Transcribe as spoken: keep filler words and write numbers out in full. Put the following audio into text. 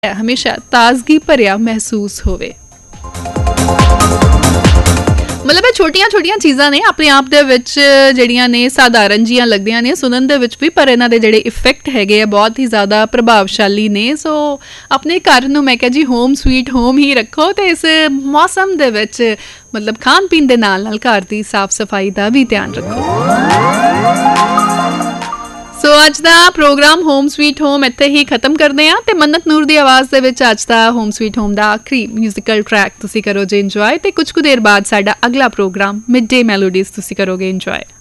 ਹਮੇਸ਼ਾ ਤਾਜ਼ਗੀ ਭਰਿਆ ਮਹਿਸੂਸ ਹੋਵੇ। ਮਤਲਬ ਇਹ ਛੋਟੀਆਂ ਛੋਟੀਆਂ ਚੀਜ਼ਾਂ ਨੇ ਆਪਣੇ ਆਪ ਦੇ ਵਿੱਚ ਜਿਹੜੀਆਂ ਨੇ ਸਾਧਾਰਨ ਜੀਆਂ ਲੱਗਦੀਆਂ ਨੇ ਸੁਣਨ ਦੇ ਵਿੱਚ ਵੀ, ਪਰ ਇਹਨਾਂ ਦੇ ਜਿਹੜੇ ਇਫੈਕਟ ਹੈਗੇ ਆ ਬਹੁਤ ਹੀ ਜ਼ਿਆਦਾ ਪ੍ਰਭਾਵਸ਼ਾਲੀ ਨੇ। ਸੋ ਆਪਣੇ ਘਰ ਨੂੰ ਮੈਂ ਕਿਹਾ ਜੀ ਹੋਮ ਸਵੀਟ ਹੋਮ ਹੀ ਰੱਖੋ ਅਤੇ ਇਸ ਮੌਸਮ ਦੇ ਵਿੱਚ ਮਤਲਬ ਖਾਣ ਪੀਣ ਦੇ ਨਾਲ ਨਾਲ ਘਰ ਦੀ ਸਾਫ਼ ਸਫਾਈ ਦਾ ਵੀ ਧਿਆਨ ਰੱਖੋ। ਸੋ ਅੱਜ ਦਾ ਪ੍ਰੋਗਰਾਮ ਹੋਮ ਸਵੀਟ ਹੋਮ ਇੱਥੇ ਹੀ ਖਤਮ ਕਰਦੇ ਹਾਂ ਅਤੇ ਮੰਨਤ ਨੂਰ ਦੀ ਆਵਾਜ਼ ਦੇ ਵਿੱਚ ਅੱਜ ਦਾ ਹੋਮ ਸਵੀਟ ਹੋਮ ਦਾ ਆਖਰੀ ਮਿਊਜ਼ੀਕਲ ਟਰੈਕ ਤੁਸੀਂ ਕਰੋ ਜੀ ਇੰਜੋਏ, ਅਤੇ ਕੁਝ ਕੁ ਦੇਰ ਬਾਅਦ ਸਾਡਾ ਅਗਲਾ ਪ੍ਰੋਗਰਾਮ ਮਿਡ ਡੇ ਮੈਲੋਡੀਜ਼ ਤੁਸੀਂ ਕਰੋਗੇ ਇੰਜੋਏ।